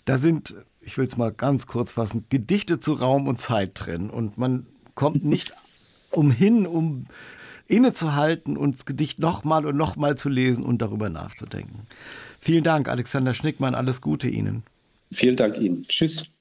Da sind, ich will es mal ganz kurz fassen, Gedichte zu Raum und Zeit drin. Und man kommt nicht umhin, um innezuhalten und das Gedicht nochmal und nochmal zu lesen und darüber nachzudenken. Vielen Dank, Alexander Schnickmann. Alles Gute Ihnen. Vielen Dank Ihnen. Tschüss.